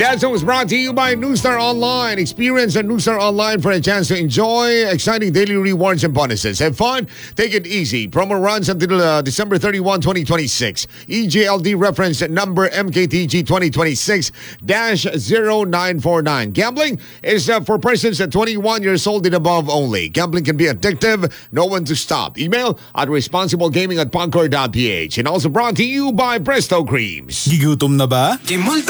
That song was brought to you by Newstar Online. Experience at Newstar Online for a chance to enjoy exciting daily rewards and bonuses. Have fun, take it easy. Promo runs until December 31, 2026. EJLD reference number MKTG 2026-0949. Gambling is for persons at 21 years old and above only. Gambling can be addictive. Know when to stop. Email at responsiblegaming@pangcor.ph. And also brought to you by Presto Creams. Gigutom na ba? Kimulto